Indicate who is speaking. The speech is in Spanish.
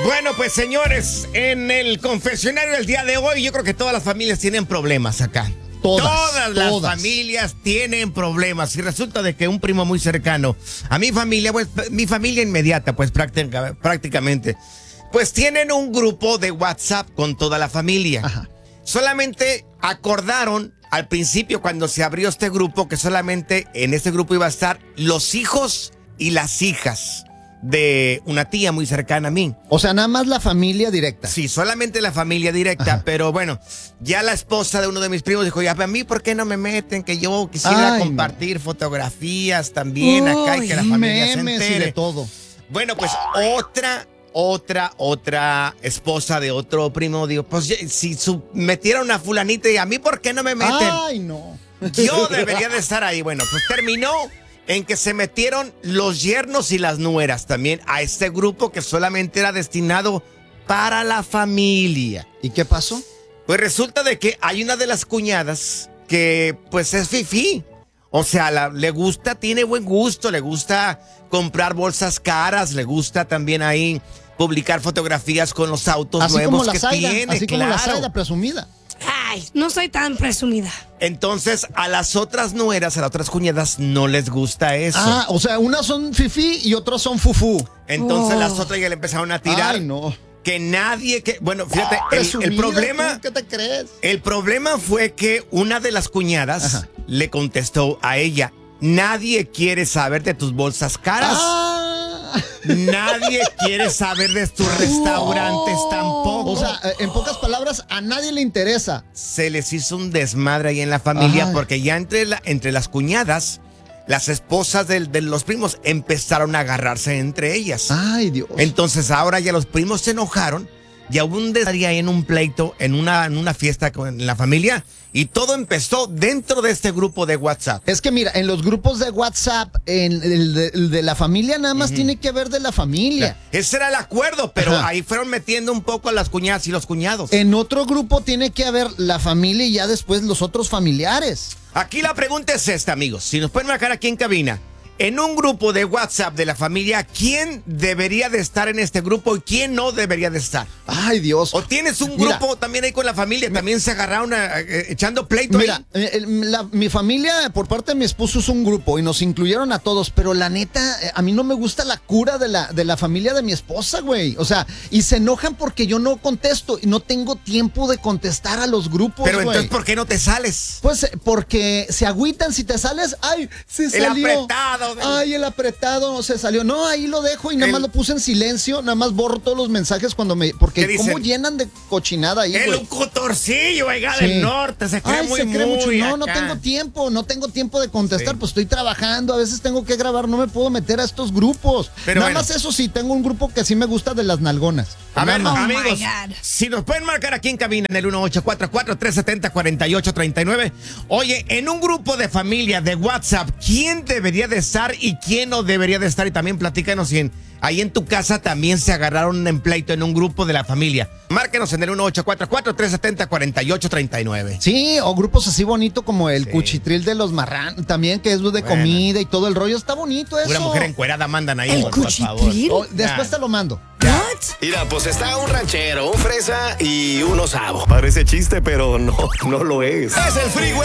Speaker 1: Bueno, pues señores, en el confesionario del día de hoy, yo creo que todas las familias tienen problemas acá. Todas las familias tienen problemas. Y resulta de que un primo muy cercano a mi familia, pues mi familia inmediata, pues prácticamente, pues tienen un grupo de WhatsApp con toda la familia.
Speaker 2: Ajá.
Speaker 1: Solamente acordaron al principio, cuando se abrió este grupo, que solamente en este grupo iba a estar los hijos y las hijas de una tía muy cercana a mí.
Speaker 2: O sea, nada más la familia directa.
Speaker 1: Sí, solamente la familia directa. Ajá. Pero bueno, ya la esposa de uno de mis primos dijo, ya, a mí, ¿por qué no me meten? Que yo quisiera compartir fotografías también acá y que la familia se entere.
Speaker 2: Y de todo.
Speaker 1: Bueno, pues otra esposa de otro primo dijo, pues si metieron a fulanita y a mí, ¿por qué no me meten?
Speaker 2: Ay, no.
Speaker 1: Yo debería de estar ahí. Bueno, pues terminó en que se metieron los yernos y las nueras también a este grupo que solamente era destinado para la familia.
Speaker 2: ¿Y qué pasó?
Speaker 1: Pues resulta de que hay una de las cuñadas que pues es fifí. O sea, le gusta, tiene buen gusto, le gusta comprar bolsas caras, le gusta también ahí publicar fotografías con los autos
Speaker 2: así
Speaker 1: nuevos
Speaker 2: como la
Speaker 1: que
Speaker 2: Zaida,
Speaker 1: tiene.
Speaker 2: así
Speaker 1: claro.
Speaker 2: como la Zaida presumida.
Speaker 3: Ay, no soy tan presumida.
Speaker 1: Entonces, a las otras nueras, a las otras cuñadas, no les gusta eso.
Speaker 2: Ah, o sea, unas son fifí y otras son fufú.
Speaker 1: Entonces, las otras ya le empezaron a tirar.
Speaker 2: Ay, no.
Speaker 1: Que nadie, bueno, fíjate, el problema...
Speaker 2: ¿Qué te crees?
Speaker 1: El problema fue que una de las cuñadas le contestó a ella, nadie quiere saber de tus bolsas caras. Nadie quiere saber de tus restaurantes tampoco.
Speaker 2: O sea, en pocas palabras, a nadie le interesa.
Speaker 1: Se les hizo un desmadre ahí en la familia. Ay. Porque ya entre las cuñadas, las esposas de los primos empezaron a agarrarse entre ellas.
Speaker 2: Ay, Dios.
Speaker 1: Entonces ahora ya los primos se enojaron. Ya hubo un desmadre ahí en un pleito, en una fiesta con la familia. Y todo empezó dentro de este grupo de WhatsApp.
Speaker 2: Es que mira, en los grupos de WhatsApp, en el de la familia nada más tiene que ver de la familia.
Speaker 1: Ese era el acuerdo, pero ahí fueron metiendo un poco a las cuñadas y los cuñados.
Speaker 2: En otro grupo tiene que haber la familia y ya después los otros familiares.
Speaker 1: Aquí la pregunta es esta, amigos. Si nos pueden marcar aquí en cabina. En un grupo de WhatsApp de la familia, ¿quién debería de estar en este grupo y quién no debería de estar?
Speaker 2: Ay, Dios.
Speaker 1: ¿O tienes un grupo también ahí con la familia? También se agarraron echando pleito.
Speaker 2: Mira, mi familia, por parte de mi esposo, es un grupo y nos incluyeron a todos, pero la neta, a mí no me gusta la cura de la familia de mi esposa, güey. O sea, y se enojan porque yo no contesto y no tengo tiempo de contestar a los grupos,
Speaker 1: pero entonces,
Speaker 2: güey.
Speaker 1: ¿por qué no te sales?
Speaker 2: Pues porque se agüitan si te sales. Ay, se salió.
Speaker 1: El apretado.
Speaker 2: Ay, el apretado se salió. No, ahí lo dejo y nada más lo puse en silencio. Nada más borro todos los mensajes cuando porque cómo llenan de cochinada ahí, güey.
Speaker 1: El locutorcillo, oiga, del norte. Se cree muy
Speaker 2: mucho. No, no
Speaker 1: acá.
Speaker 2: tengo tiempo de contestar. Pues estoy trabajando, a veces tengo que grabar. No me puedo meter a estos grupos. Pero nada más eso sí, tengo un grupo que sí me gusta de las nalgonas.
Speaker 1: A ver, amigos, si nos pueden marcar aquí en cabina en el 1844-370-4839. Oye, en un grupo de familia de WhatsApp, ¿quién debería de estar y quién no debería de estar? Y también platícanos si ahí en tu casa también se agarraron en pleito en un grupo de la familia. Márquenos en el 1844-370-4839.
Speaker 2: Sí, o grupos así bonito como el cuchitril de los marranos, también que es de comida y todo el rollo. Está bonito eso.
Speaker 1: Una mujer encuerada mandan ahí.
Speaker 3: ¿El cuchitril?
Speaker 2: Después te lo mando.
Speaker 4: Mira, pues está un ranchero, un fresa y un osavo. Parece chiste, pero no lo es. Es el Freeway.